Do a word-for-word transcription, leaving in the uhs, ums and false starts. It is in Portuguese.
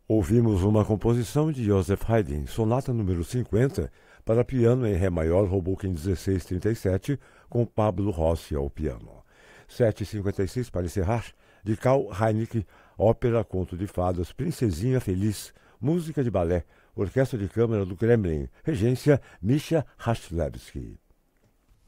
Ouvimos uma composição de Joseph Haydn, sonata número cinquenta, para piano em Ré maior, Hoboken dezesseis trinta e sete, com Pablo Rossi ao piano. sete e cinquenta e seis para encerrar, de Karl Heinecke, ópera Conto de Fadas, Princesinha Feliz, música de balé, Orquestra de Câmara do Kremlin, regência Misha Hastlevsky.